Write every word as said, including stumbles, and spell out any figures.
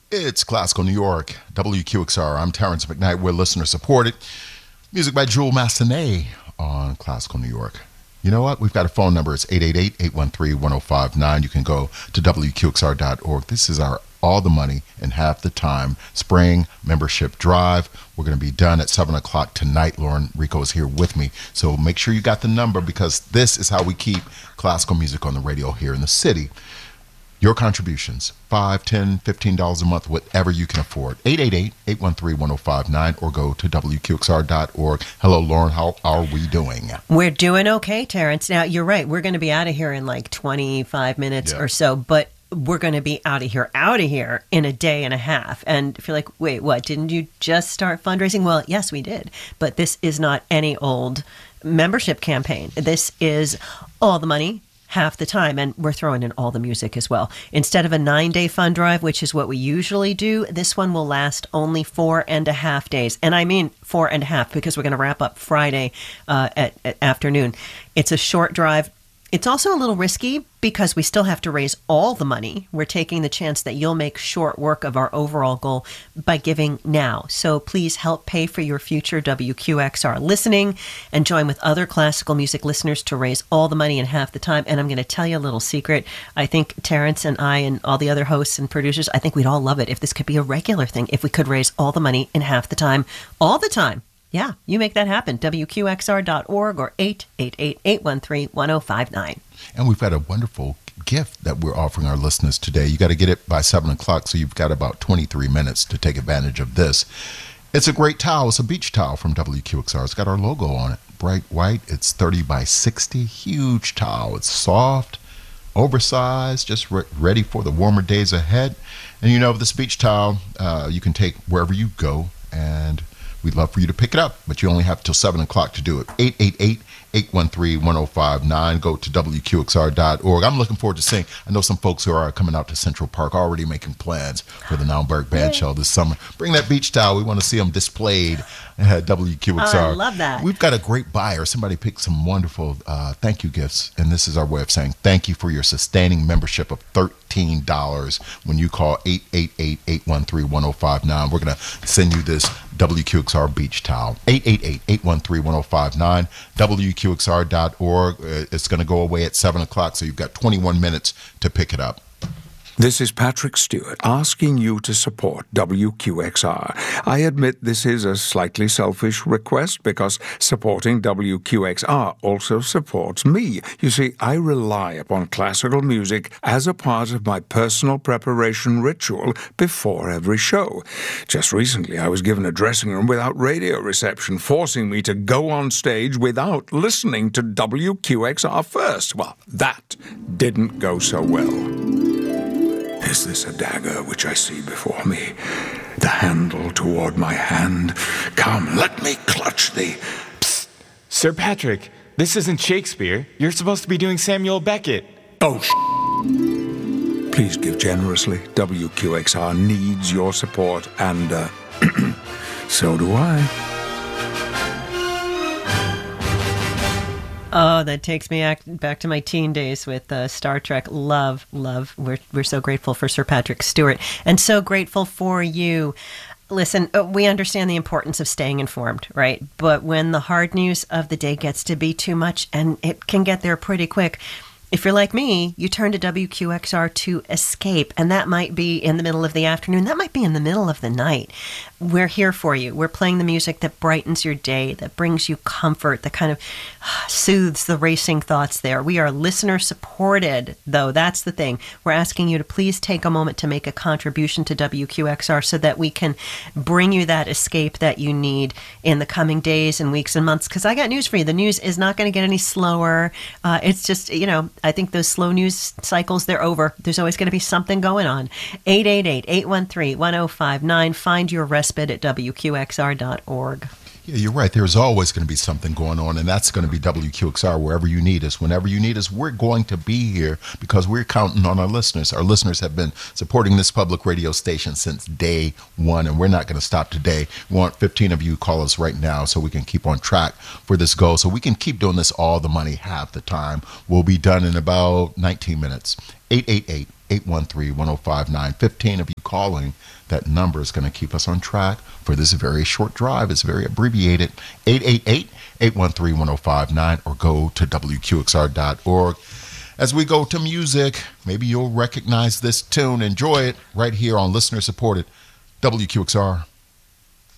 It's Classical New York, W Q X R. I'm Terrence McKnight. We're listener supported. Music by Jewel Massenet on Classical New York. You know what? We've got a phone number. It's eight eight eight, eight one three, one oh five nine. You can go to W Q X R dot org. This is our All the Money in Half the Time spring membership drive. We're going to be done at seven o'clock tonight. Lauren Rico is here with me. So make sure you got the number, because this is how we keep classical music on the radio here in the city. Your contributions, five dollars, ten dollars, fifteen dollars a month, whatever you can afford. eight eight eight, eight one three, one oh five nine or go to W Q X R dot org. Hello, Lauren. How are we doing? We're doing okay, Terrence. Now, you're right. We're going to be out of here in like twenty-five minutes yeah. or so, but we're going to be out of here, out of here in a day and a half. And if you're like, wait, what? Didn't you just start fundraising? Well, yes, we did. But this is not any old membership campaign. This is all the money, half the time, and we're throwing in all the music as well. Instead of a nine-day fund drive, which is what we usually do, this one will last only four and a half days. And I mean four and a half, because we're going to wrap up Friday uh, at, at afternoon. It's a short drive. It's also a little risky because we still have to raise all the money. We're taking the chance that you'll make short work of our overall goal by giving now. So please help pay for your future W Q X R listening and join with other classical music listeners to raise all the money in half the time. And I'm going to tell you a little secret. I think Terrence and I and all the other hosts and producers, I think we'd all love it if this could be a regular thing, if we could raise all the money in half the time, all the time. Yeah, you make that happen. W Q X R dot org or eight eight eight, eight one three, one oh five nine. And we've got a wonderful gift that we're offering our listeners today. You got to get it by seven o'clock, so you've got about twenty-three minutes to take advantage of this. It's a great towel. It's a beach towel from W Q X R. It's got our logo on it, bright white. It's thirty by sixty, huge towel. It's soft, oversized, just re- ready for the warmer days ahead. And you know, this beach towel, uh, you can take wherever you go, and we'd love for you to pick it up, but you only have till seven o'clock to do it. eight eight eight, eight one three, one oh five nine. Go to W Q X R dot org. I'm looking forward to seeing. I know some folks who are coming out to Central Park already making plans for the Naumberg Band Show this summer. Bring that beach towel. We want to see them displayed at W Q X R. Oh, I love that. We've got a great buyer. Somebody picked some wonderful uh, thank you gifts, and this is our way of saying thank you for your sustaining membership of thirteen dollars when you call eight eight eight, eight one three, one oh five nine. We're going to send you this W Q X R beach towel. eight eight eight, eight one three, one oh five nine. W Q X R dot org. It's going to go away at seven o'clock, so you've got twenty-one minutes to pick it up. This is Patrick Stewart asking you to support W Q X R. I admit this is a slightly selfish request because supporting W Q X R also supports me. You see, I rely upon classical music as a part of my personal preparation ritual before every show. Just recently, I was given a dressing room without radio reception, forcing me to go on stage without listening to W Q X R first. Well, that didn't go so well. Is this a dagger which I see before me? The handle toward my hand. Come, let me clutch thee. Psst. Sir Patrick, this isn't Shakespeare. You're supposed to be doing Samuel Beckett. Oh, sh- Please give generously. W Q X R needs your support, and uh, so do I. Oh, that takes me back to my teen days with uh, Star Trek. Love, love. We're we're so grateful for Sir Patrick Stewart and so grateful for you. Listen, we understand the importance of staying informed, right? But when the hard news of the day gets to be too much, and it can get there pretty quick, if you're like me, you turn to W Q X R to escape, and that might be in the middle of the afternoon. That might be in the middle of the night. We're here for you. We're playing the music that brightens your day, that brings you comfort, that kind of soothes the racing thoughts there. We are listener supported, though. That's the thing. We're asking you to please take a moment to make a contribution to W Q X R so that we can bring you that escape that you need in the coming days and weeks and months. Because I got news for you. The news is not going to get any slower. Uh, it's just, you know, I think those slow news cycles, they're over. There's always going to be something going on. eight eight eight, eight one three, one oh five nine. Find your respite at W Q X R dot org. Yeah, you're right. There's always going to be something going on, and that's going to be W Q X R wherever you need us. Whenever you need us, we're going to be here because we're counting on our listeners. Our listeners have been supporting this public radio station since day one, and we're not going to stop today. We want fifteen of you to call us right now so we can keep on track for this goal, so we can keep doing this all the money half the time. We'll be done in about nineteen minutes. eight eight eight, eight one three, one oh five nine. fifteen of you calling. That number is going to keep us on track for this very short drive. It's very abbreviated. eight eight eight, eight one three, one oh five nine, or go to W Q X R dot org. As we go to music, maybe you'll recognize this tune. Enjoy it right here on listener-supported W Q X R.